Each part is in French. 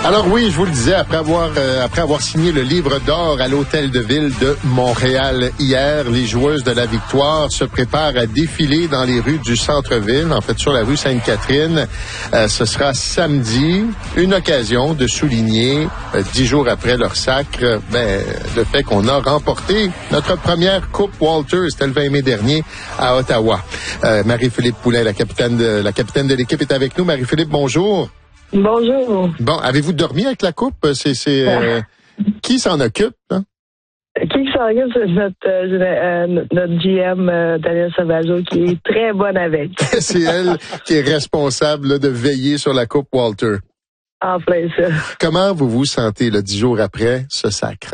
Alors oui, je vous le disais, après avoir signé le livre d'or à l'Hôtel de Ville de Montréal hier, les joueuses de la Victoire se préparent à défiler dans les rues du centre-ville, en fait sur la rue Sainte-Catherine. Ce sera samedi, une occasion de souligner, 10 jours après leur sacre, le fait qu'on a remporté notre première Coupe Walter, c'était le 20 mai dernier à Ottawa. Marie-Philippe Poulin, la capitaine de l'équipe, est avec nous. Marie-Philippe, bonjour. Bonjour. Bon, avez-vous dormi avec la coupe? Qui s'en occupe? Hein? Qui s'en occupe? C'est notre GM, Daniel Sauvageau, qui est très bonne avec. C'est elle qui est responsable là, de veiller sur la coupe Walter. En plein ça. Comment vous vous sentez 10 jours après ce sacre?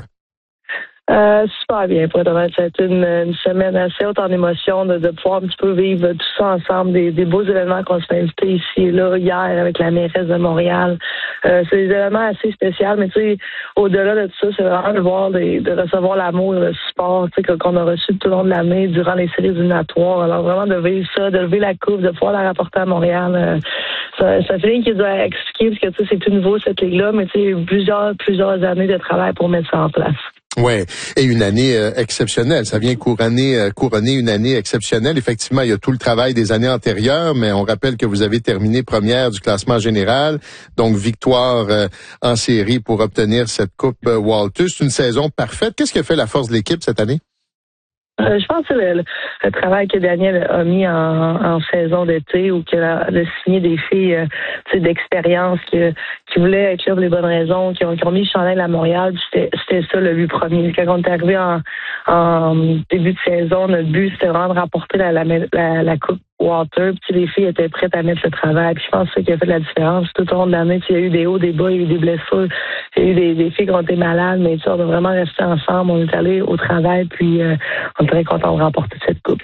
Super bien, pour être honnête. Ça a été une semaine assez haute en émotion de pouvoir un petit peu vivre tout ça ensemble, des beaux événements qu'on s'est invités ici et là hier avec la mairesse de Montréal. C'est des événements assez spéciaux, mais tu sais, au-delà de tout ça, c'est vraiment de recevoir l'amour et le support qu'on a reçu tout au long de l'année durant les séries éliminatoires. Alors vraiment de vivre ça, de lever la coupe, de pouvoir la rapporter à Montréal. Ça fait rien qu'il doit expliquer parce que c'est tout nouveau cette ligue-là, mais tu sais, plusieurs années de travail pour mettre ça en place. Ouais, et une année exceptionnelle. Ça vient couronner une année exceptionnelle. Effectivement, il y a tout le travail des années antérieures, mais on rappelle que vous avez terminé première du classement général, donc victoire en série pour obtenir cette Coupe Walter. C'est une saison parfaite. Qu'est-ce qui a fait la force de l'équipe cette année? Je pense que le travail que Daniel a mis en saison d'été ou qu'il a signé des filles d'expérience qui voulaient être là pour les bonnes raisons, qui ont mis le chandail à Montréal, c'était ça le but premier. Quand on est arrivé en début de saison, notre but c'était vraiment de remporter la Coupe Walter. Puis les filles étaient prêtes à mettre le travail. Puis je pense que c'est ça qui a fait la différence. Tout au long de l'année, il y a eu des hauts, des bas, il y a eu des blessures, il y a eu des filles qui ont été malades, mais on a vraiment resté ensemble. On est allé au travail, puis on est très content de remporter cette coupe.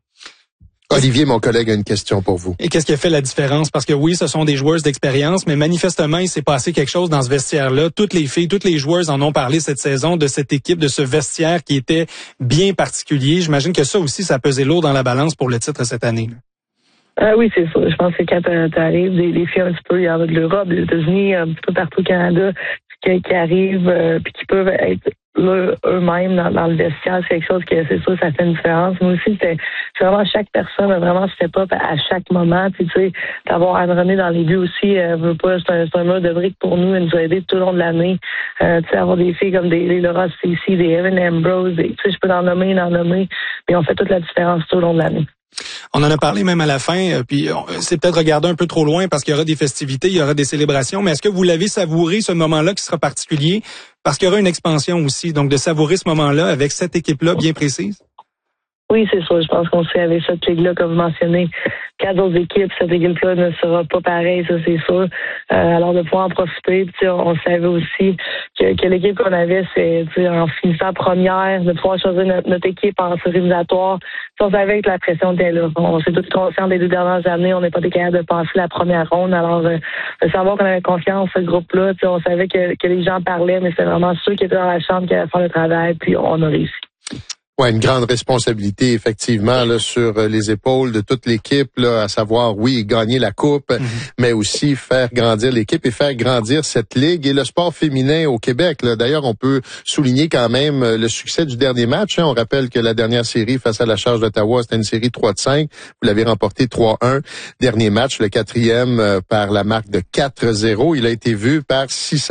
Olivier, mon collègue, a une question pour vous. Et qu'est-ce qui a fait la différence? Parce que oui, ce sont des joueuses d'expérience, mais manifestement, il s'est passé quelque chose dans ce vestiaire-là. Toutes les filles, toutes les joueuses en ont parlé cette saison, de cette équipe, de ce vestiaire qui était bien particulier. J'imagine que ça aussi, ça pesait lourd dans la balance pour le titre cette année. Oui, c'est ça. Je pense que quand t'arrives, les filles un petit peu, il y en a de l'Europe, des États-Unis, un petit peu partout au Canada, qui arrivent, puis qui peuvent être là eux-mêmes dans le vestiaire, c'est quelque chose que c'est sûr, ça fait une différence. Mais aussi, c'est vraiment chaque personne a vraiment step up à chaque moment. Puis tu sais, d'avoir Anne-Renée dans les buts aussi, c'est un mur de briques pour nous, elle nous a aidé tout au long de l'année. Tu sais, avoir des filles comme des Laura Stacey, des Evan Ambrose, tu sais, je peux en nommer, mais on fait toute la différence tout au long de l'année. On en a parlé même à la fin, puis c'est peut-être regarder un peu trop loin parce qu'il y aura des festivités, il y aura des célébrations, mais est-ce que vous l'avez savouré, ce moment-là qui sera particulier? Parce qu'il y aura une expansion aussi, donc de savourer ce moment-là avec cette équipe-là bien précise? Oui, c'est sûr. Je pense qu'on sait avec cette ligue-là, comme vous mentionnez, 4 autres équipes, cette équipe-là ne sera pas pareille, ça c'est sûr. Alors de pouvoir en profiter, puis on savait aussi que l'équipe qu'on avait, c'est en finissant première, de pouvoir choisir notre équipe en série éliminatoire. On savait que la pression était là. On s'est tous conscients des 2 dernières années, on n'est pas capable de passer la première ronde. Alors de savoir qu'on avait confiance en ce groupe-là, on savait que les gens parlaient, mais c'est vraiment ceux qui étaient dans la chambre qui allaient faire le travail, puis on a réussi. Ouais, une grande responsabilité effectivement là sur les épaules de toute l'équipe là, à savoir gagner la coupe, mais aussi faire grandir l'équipe et faire grandir cette ligue et le sport féminin au Québec là. D'ailleurs, on peut souligner quand même le succès du dernier match, hein. On rappelle que la dernière série face à la Charge d'Ottawa, c'était une série 3-5, vous l'avez remporté 3-1. Dernier match, le 4e par la marque de 4-0, il a été vu par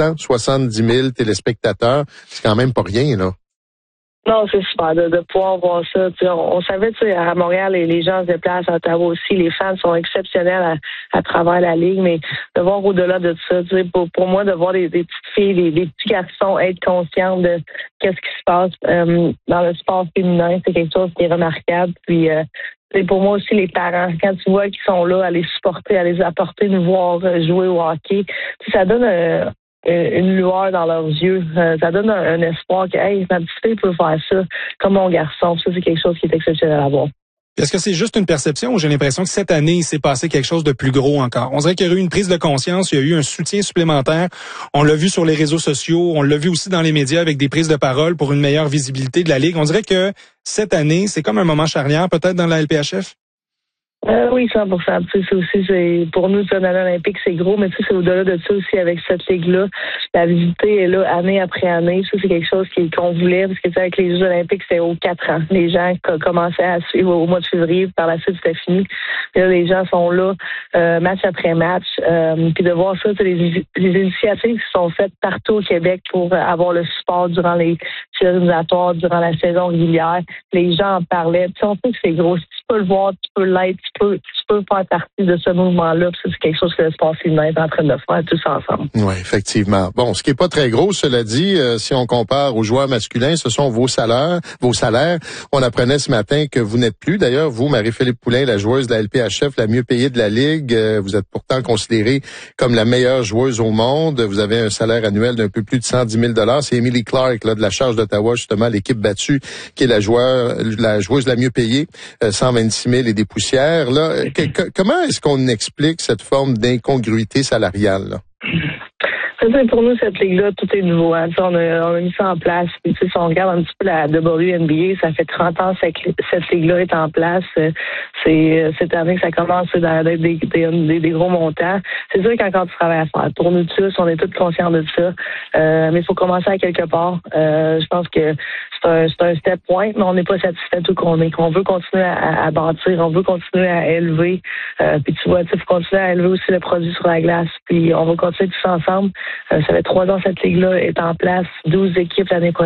670 000 téléspectateurs. C'est quand même pas rien là. Non, c'est super de pouvoir voir ça. On savait, à Montréal, les gens se déplacent, à Ottawa aussi, les fans sont exceptionnels à travers la ligue, mais de voir au-delà de ça, pour moi, de voir des petites filles, des petits garçons être conscients de qu'est-ce qui se passe dans le sport féminin, c'est quelque chose qui est remarquable. Puis pour moi aussi, les parents, quand tu vois qu'ils sont là à les supporter, à les apporter, nous voir jouer au hockey, ça donne une lueur dans leurs yeux. Ça donne un espoir que, hey, ma petite fille peut faire ça comme mon garçon. Ça, c'est quelque chose qui est exceptionnel à voir. Est-ce que c'est juste une perception ou j'ai l'impression que cette année, il s'est passé quelque chose de plus gros encore? On dirait qu'il y a eu une prise de conscience, il y a eu un soutien supplémentaire. On l'a vu sur les réseaux sociaux, on l'a vu aussi dans les médias avec des prises de parole pour une meilleure visibilité de la Ligue. On dirait que cette année, c'est comme un moment charnière peut-être dans la LPHF? Oui, 100%. Tu sais, c'est aussi, pour nous, une année olympique, c'est gros, mais tu sais, c'est au-delà de ça aussi avec cette ligue-là. La visibilité est là année après année. Ça, c'est quelque chose qu'on voulait, parce que tu sais, avec les Jeux olympiques, c'était aux 4 ans. Les gens commençaient à suivre au mois de février, par la suite, c'était fini. Puis là, les gens sont là, match après match. Puis de voir ça, les initiatives qui sont faites partout au Québec pour avoir le support durant les séries éliminatoires, durant la saison régulière. Les gens en parlaient. Tu sais, on sait que c'est gros. Si tu peux le voir, tu peux l'être, tu peux faire partie de ce mouvement-là. Puis ça, c'est quelque chose que le sport féminin est en train de faire tous ensemble. Oui, effectivement. Bon, ce qui est pas très gros, cela dit, si on compare aux joueurs masculins, ce sont vos salaires. On apprenait ce matin que vous n'êtes plus. D'ailleurs, vous, Marie-Philippe Poulin, la joueuse de la LPHF, la mieux payée de la Ligue, vous êtes pourtant considérée comme la meilleure joueuse au monde. Vous avez un salaire annuel d'un peu plus de 110 000 $. C'est Emily Clark, là, de la Charge d'Ottawa, justement, l'équipe battue, qui est la joueuse la mieux payée, 126 000 et des poussières. Là, comment est-ce qu'on explique cette forme d'incongruité salariale, là? Pour nous, cette ligue-là, tout est nouveau. Hein. On a mis ça en place. Puis, si on regarde un petit peu la WNBA, ça fait 30 ans que cette ligue-là est en place. C'est cette année que ça commence d'être des gros montants. C'est sûr quand tu travailles à faire. Pour nous tous, on est tous conscients de ça. Mais il faut commencer à quelque part. Je pense que c'est un step point, mais on n'est pas satisfait de tout qu'on est. On veut continuer à bâtir, on veut continuer à élever. Puis tu vois, il faut continuer à élever aussi le produit sur la glace. Puis on va continuer tous ensemble. Ça fait 3 ans cette ligue-là est en place, 12 équipes l'année prochaine.